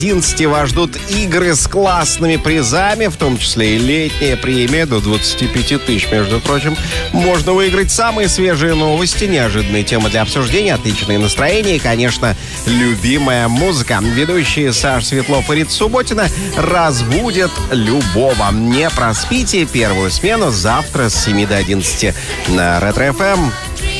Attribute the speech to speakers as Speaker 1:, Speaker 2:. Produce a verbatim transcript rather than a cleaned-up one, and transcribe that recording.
Speaker 1: одиннадцати вас ждут игры с классными призами, в том числе и летняя премия до двадцати пяти тысяч, между прочим. Можно выиграть самые свежие новости, неожиданные темы для обсуждения, отличное настроение и, конечно, любимая музыка. Ведущие Саша Светлов и Рита Субботина разбудят любого. Не проспите первую смену завтра с семи до одиннадцати на Ретро эф эм.